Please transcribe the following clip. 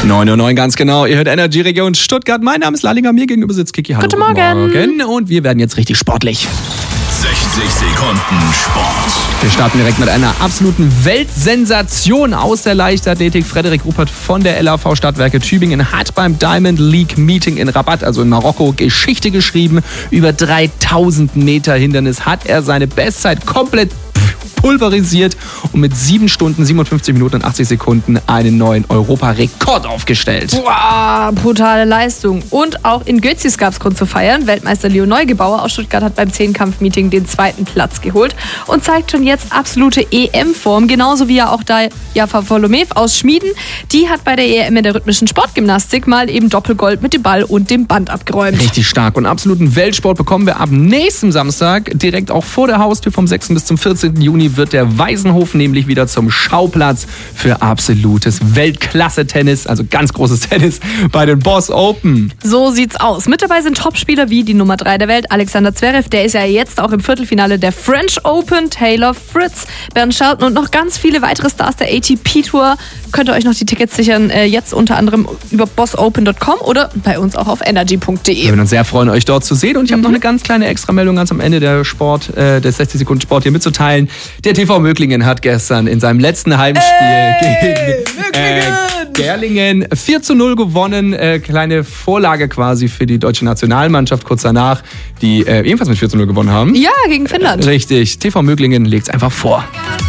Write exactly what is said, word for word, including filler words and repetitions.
neun Uhr neun ganz genau. Ihr hört Energy Region Stuttgart. Mein Name ist Lallinger. Mir gegenüber sitzt Kiki. Hallo. Guten Morgen. Guten Morgen. Und wir werden jetzt richtig sportlich. sechzig Sekunden Sport. Wir starten direkt mit einer absoluten Weltsensation aus der Leichtathletik. Frederik Ruppert von der L A V Stadtwerke Tübingen hat beim Diamond League Meeting in Rabat, also in Marokko, Geschichte geschrieben. Über dreitausend Meter Hindernis hat er seine Bestzeit komplett pulverisiert und mit sieben Stunden, siebenundfünfzig Minuten und achtzig Sekunden einen neuen Europarekord aufgestellt. Wow, brutale Leistung. Und auch in Götzis gab es Grund zu feiern. Weltmeister Leo Neugebauer aus Stuttgart hat beim Zehnkampf-Meeting den zweiten Platz geholt und zeigt schon jetzt absolute E M-Form. Genauso wie ja auch da Jafar Volomev aus Schmieden. Die hat bei der E M in der rhythmischen Sportgymnastik mal eben Doppelgold mit dem Ball und dem Band abgeräumt. Richtig stark. Und absoluten Weltsport bekommen wir ab nächsten Samstag direkt auch vor der Haustür vom sechsten bis zum vierzehnten Juni wird der Waisenhof nämlich wieder zum Schauplatz für absolutes Weltklasse-Tennis, also ganz großes Tennis bei den Boss Open. So sieht's aus. Mit dabei sind Topspieler wie die Nummer drei der Welt, Alexander Zverev, der ist ja jetzt auch im Viertelfinale der French Open, Taylor Fritz, Bernd Shelton und noch ganz viele weitere Stars der A T P Tour. Könnt ihr euch noch die Tickets sichern, äh, jetzt unter anderem über boss open punkt com oder bei uns auch auf energy punkt de. Wir würden uns sehr freuen, euch dort zu sehen. Und ich habe noch eine ganz kleine Extrameldung ganz am Ende der Sport, äh, des sechzig Sekunden Sport hier mitzuteilen. Der T V Möglingen hat gestern in seinem letzten Heimspiel Ey, gegen äh, Gerlingen vier zu null gewonnen. Äh, kleine Vorlage quasi für die deutsche Nationalmannschaft kurz danach, die äh, ebenfalls mit vier zu null gewonnen haben. Ja, gegen Finnland. Richtig. T V Möglingen legt es einfach vor.